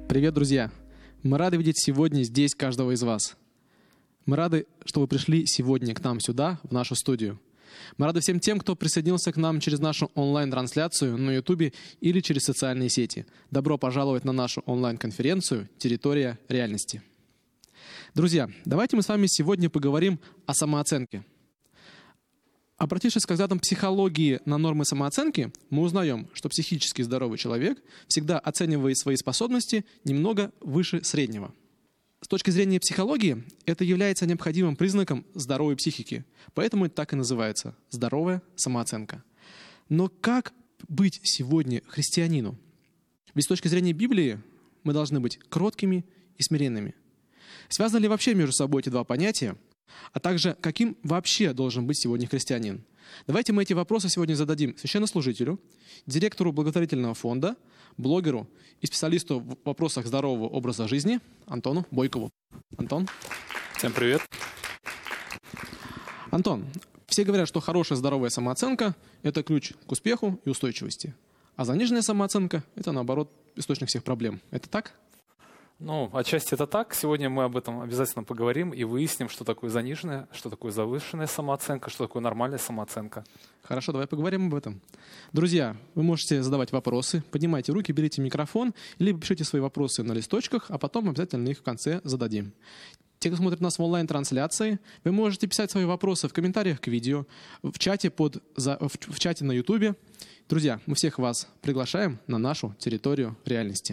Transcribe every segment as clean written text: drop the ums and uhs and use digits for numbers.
Привет, друзья! Мы рады видеть сегодня здесь каждого из вас. Мы рады, что вы пришли сегодня к нам сюда, в нашу студию. Мы рады всем тем, кто присоединился к нам через нашу онлайн-трансляцию на YouTube или через социальные сети. Добро пожаловать на нашу онлайн-конференцию «Территория реальности». Друзья, давайте мы с вами сегодня поговорим о самооценке. Обратившись к взглядам психологии на нормы самооценки, мы узнаем, что психически здоровый человек всегда оценивает свои способности немного выше среднего. С точки зрения психологии, это является необходимым признаком здоровой психики, поэтому это так и называется – здоровая самооценка. Но как быть сегодня христианину? Ведь с точки зрения Библии мы должны быть кроткими и смиренными. Связаны ли вообще между собой эти два понятия? А также, каким вообще должен быть сегодня христианин? Давайте мы эти вопросы сегодня зададим священнослужителю, директору благотворительного фонда, блогеру и специалисту в вопросах здорового образа жизни Антону Бойкову. Антон. Всем привет. Антон, все говорят, что хорошая здоровая самооценка – это ключ к успеху и устойчивости. А заниженная самооценка – это, наоборот, источник всех проблем. Это так? Отчасти это так. Сегодня мы об этом обязательно поговорим и выясним, что такое заниженная, что такое завышенная самооценка, что такое нормальная самооценка. Хорошо, давай поговорим об этом. Друзья, вы можете задавать вопросы, поднимайте руки, берите микрофон, либо пишите свои вопросы на листочках, а потом обязательно их в конце зададим. Те, кто смотрит нас в онлайн-трансляции, вы можете писать свои вопросы в комментариях к видео, в чате на YouTube. Друзья, мы всех вас приглашаем на нашу территорию реальности.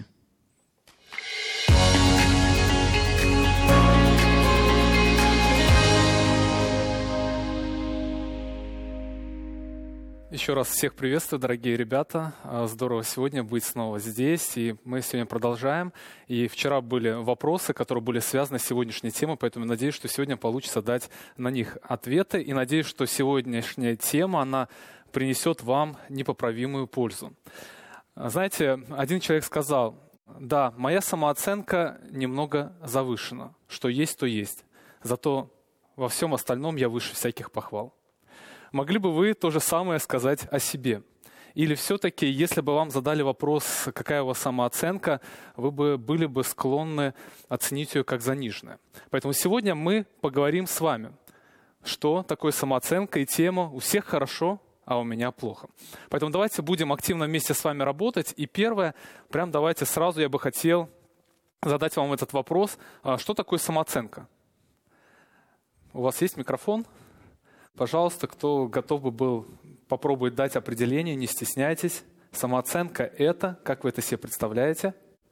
Еще раз всех приветствую, дорогие ребята. Здорово сегодня быть снова здесь. И мы сегодня продолжаем. И вчера были вопросы, которые были связаны с сегодняшней темой, поэтому надеюсь, что сегодня получится дать на них ответы. И надеюсь, что сегодняшняя тема, она принесет вам непоправимую пользу. Знаете, один человек сказал: да, моя самооценка немного завышена. Что есть, то есть. Зато во всем остальном я выше всяких похвал. Могли бы вы то же самое сказать о себе? Или все-таки, если бы вам задали вопрос, какая у вас самооценка, вы были бы склонны оценить ее как заниженную? Поэтому сегодня мы поговорим с вами, что такое самооценка и тема «У всех хорошо, а у меня плохо». Поэтому давайте будем активно вместе с вами работать. И первое, прям давайте сразу я бы хотел задать вам этот вопрос. Что такое самооценка? У вас есть микрофон? Пожалуйста, кто готов бы был попробовать дать определение, не стесняйтесь. Самооценка – это, как вы это себе представляете?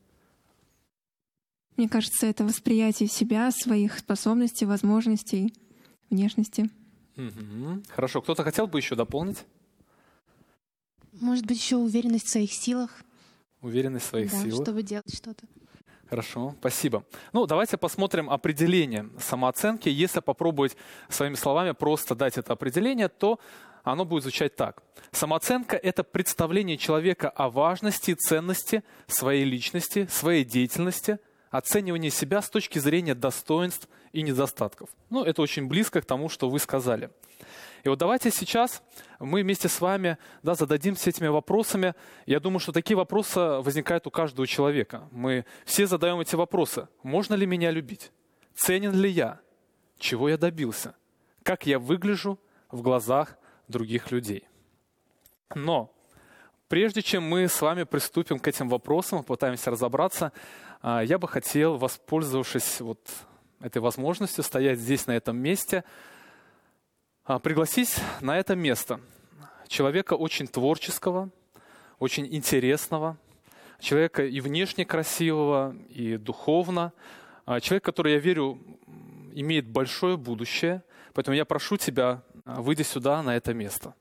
Мне кажется, это восприятие себя, своих способностей, возможностей, внешности. Хорошо. Кто-то хотел бы еще дополнить? Может быть, еще уверенность в своих силах. Уверенность в своих силах. Чтобы делать что-то. Хорошо, спасибо. Давайте посмотрим определение самооценки. Если попробовать своими словами просто дать это определение, то оно будет звучать так. Самооценка – это представление человека о важности и ценности своей личности, своей деятельности, оценивание себя с точки зрения достоинств и недостатков. Это очень близко к тому, что вы сказали. И вот давайте сейчас мы вместе с вами зададимся этими вопросами. Я думаю, что такие вопросы возникают у каждого человека. Мы все задаем эти вопросы. Можно ли меня любить? Ценен ли я? Чего я добился? Как я выгляжу в глазах других людей? Но прежде чем мы с вами приступим к этим вопросам, попытаемся разобраться, я бы хотел, воспользовавшись этой возможностью стоять здесь, на этом месте, пригласить на это место человека очень творческого, очень интересного, человека и внешне красивого, и духовно, человек, который, я верю, имеет большое будущее. Поэтому я прошу тебя, выйди сюда, на это место.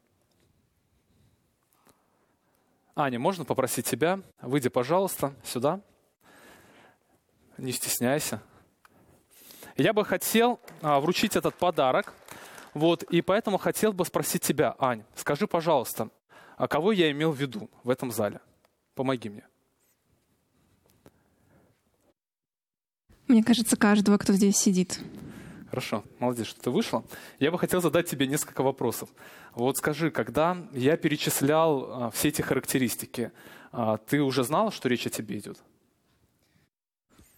Аня, можно попросить тебя? Выйди, пожалуйста, сюда. Не стесняйся. Я бы хотел вручить этот подарок. И поэтому хотел бы спросить тебя, Ань, скажи, пожалуйста, а кого я имел в виду в этом зале? Помоги мне. Мне кажется, каждого, кто здесь сидит. Хорошо, молодец, что ты вышла. Я бы хотел задать тебе несколько вопросов. Скажи, когда я перечислял все эти характеристики, ты уже знала, что речь о тебе идет?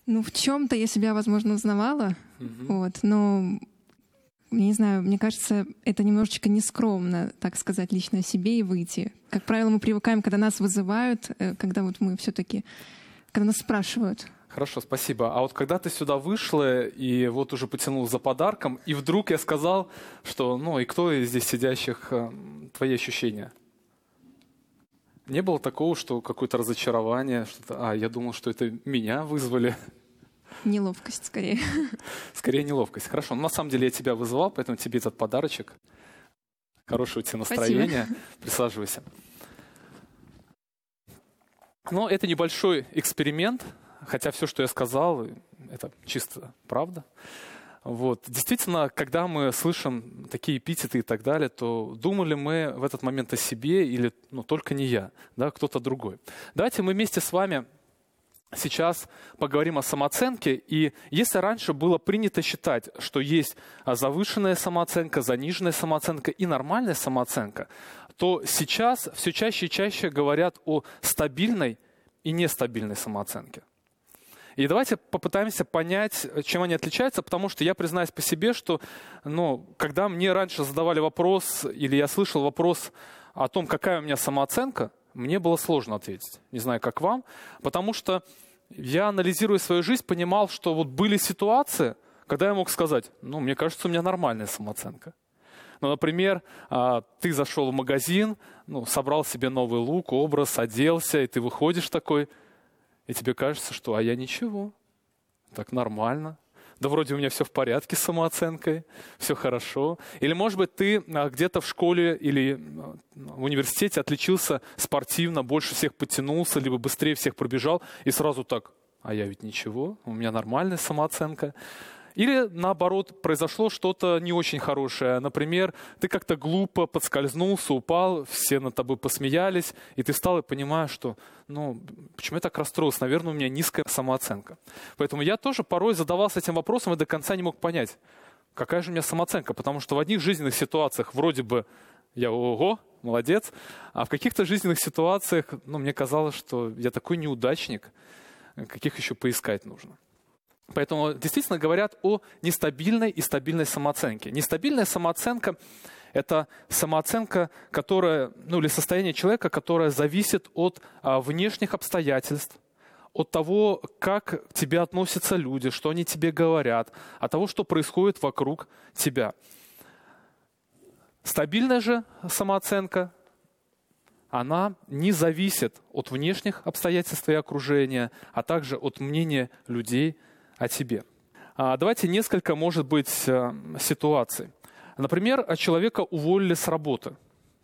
Ну, в чем-то я себя, возможно, узнавала, вот, но, не знаю, мне кажется, это немножечко нескромно, так сказать, лично о себе и выйти. Как правило, мы привыкаем, когда нас вызывают, когда вот мы все-таки, когда нас спрашивают. Хорошо, спасибо. А вот когда ты сюда вышла и вот уже потянул за подарком, и вдруг я сказал, что, ну, и кто из здесь сидящих, твои ощущения? Не было такого, что какое-то разочарование, что-то, я думал, что это меня вызвали? Неловкость, скорее. Скорее неловкость. Хорошо, но на самом деле я тебя вызывал, поэтому тебе этот подарочек. Хорошего тебе настроения. Спасибо. Присаживайся. Но это небольшой эксперимент, хотя все, что я сказал, это чисто правда. Вот. Действительно, когда мы слышим такие эпитеты и так далее, то думали мы в этот момент о себе или только не я, да, кто-то другой. Давайте мы вместе с вами сейчас поговорим о самооценке. И если раньше было принято считать, что есть завышенная самооценка, заниженная самооценка и нормальная самооценка, то сейчас все чаще и чаще говорят о стабильной и нестабильной самооценке. И давайте попытаемся понять, чем они отличаются, потому что я признаюсь по себе, что когда мне раньше задавали вопрос, или я слышал вопрос о том, какая у меня самооценка, мне было сложно ответить. Не знаю, как вам, потому что я, анализируя свою жизнь, понимал, что вот были ситуации, когда я мог сказать, мне кажется, у меня нормальная самооценка. Например, ты зашел в магазин, собрал себе новый лук, образ, оделся, и ты выходишь такой, и тебе кажется, что я ничего, так нормально. Да вроде у меня все в порядке с самооценкой, все хорошо. Или, может быть, ты где-то в школе или в университете отличился спортивно, больше всех подтянулся, либо быстрее всех пробежал, и сразу так, я ведь ничего, у меня нормальная самооценка. Или, наоборот, произошло что-то не очень хорошее. Например, ты как-то глупо подскользнулся, упал, все над тобой посмеялись, и ты встал и понимаешь, что, почему я так расстроился? Наверное, у меня низкая самооценка. Поэтому я тоже порой задавался этим вопросом и до конца не мог понять, какая же у меня самооценка. Потому что в одних жизненных ситуациях вроде бы я ого, молодец, а в каких-то жизненных ситуациях, мне казалось, что я такой неудачник, каких еще поискать нужно. Поэтому действительно говорят о нестабильной и стабильной самооценке. Нестабильная самооценка – это самооценка, которая, или состояние человека, которое зависит от внешних обстоятельств, от того, как к тебе относятся люди, что они тебе говорят, от того, что происходит вокруг тебя. Стабильная же самооценка, она не зависит от внешних обстоятельств и окружения, а также от мнения людей о тебе. Давайте несколько, может быть, ситуаций. Например, человека уволили с работы.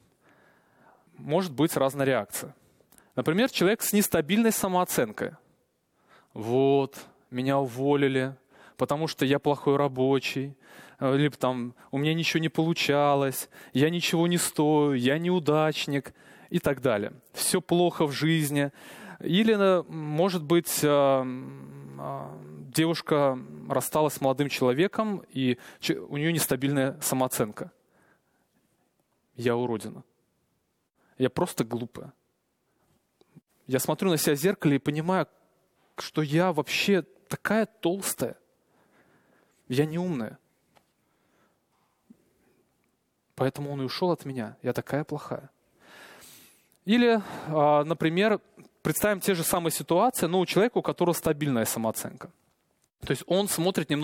Может быть разная реакция. Например, человек с нестабильной самооценкой. Вот, меня уволили, потому что я плохой рабочий, либо у меня ничего не получалось, я ничего не стою, я неудачник и так далее. Все плохо в жизни. Или, может быть, девушка рассталась с молодым человеком, и у нее нестабильная самооценка. Я уродина. Я просто глупая. Я смотрю на себя в зеркале и понимаю, что я вообще такая толстая. Я не умная. Поэтому он и ушел от меня. Я такая плохая. Или, например, представим те же самые ситуации, но у человека, у которого стабильная самооценка. То есть он смотрит немного